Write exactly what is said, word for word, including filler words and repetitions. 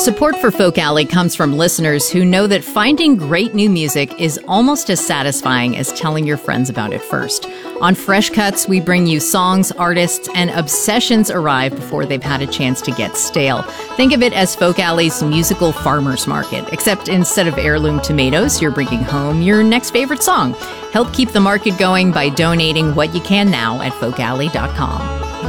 Support for Folk Alley comes from listeners who know that finding great new music is almost as satisfying as telling your friends about it first. On Fresh Cuts, we bring you songs, artists, and obsessions arrive before they've had a chance to get stale. Think of it as Folk Alley's musical farmer's market, except instead of heirloom tomatoes, you're bringing home your next favorite song. Help keep the market going by donating what you can now at folk alley dot com.